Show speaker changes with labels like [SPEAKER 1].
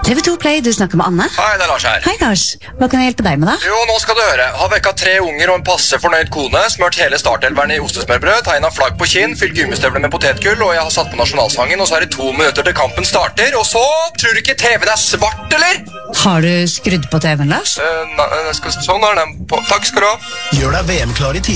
[SPEAKER 1] TV2 Play, du snakker med Anne.
[SPEAKER 2] Hei, det er Lars her.
[SPEAKER 1] Hei, Lars. Hva kan jeg hjelpe deg med, da?
[SPEAKER 2] Jo, nå skal du høre. Har vekka 3 unger og en passe fornøyd kone, smørt hele startelveren i ostesmørbrød, tegnet flagg på kinn, fylt gummistøvler med potetgull, og jeg har satt på nasjonalsangen, og så er det 2 minutter til kampen starter, og så tror du ikke TV-en er svart, eller?
[SPEAKER 1] Har du skrudd på TV-en, Lars?
[SPEAKER 2] Sånn er den på. Takk skal du ha.
[SPEAKER 3] Gjør deg VM-klar i tide.